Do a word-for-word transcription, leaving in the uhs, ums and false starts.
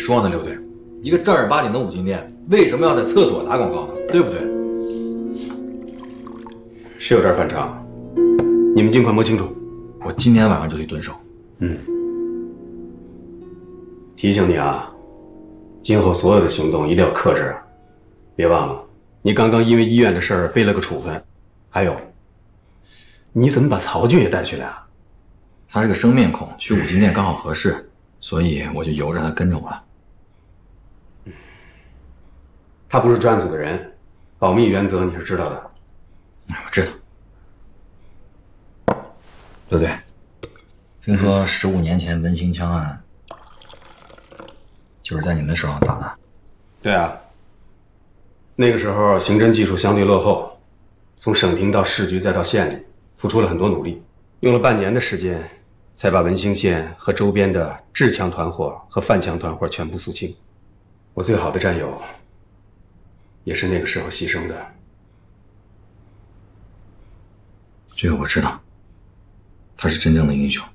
说呢，刘队？一个正儿八经的五金店，为什么要在厕所打广告呢？对不对？ 是有点反常，你们尽快摸清楚。 我今天晚上就去蹲守。 嗯。提醒你啊，今后所有的行动一定要克制，别忘了，你刚刚因为医院的事儿背了个处分。还有，你怎么把曹俊也带去了啊？ 他是个生面孔，去五金店刚好合适，所以我就由着他跟着我了。 他不是专案组的人，保密原则你是知道的。 我知道。刘队，听说十五年前文兴枪案就是在你们手上打的。 对啊，那个时候刑侦技术相对落后，从省厅到市局再到县里，付出了很多努力，用了半年的时间，才把文兴县和周边的制枪团伙和贩枪团伙全部肃清。我最好的战友，也是那个时候牺牲的。 这个我知道，他是真正的英雄。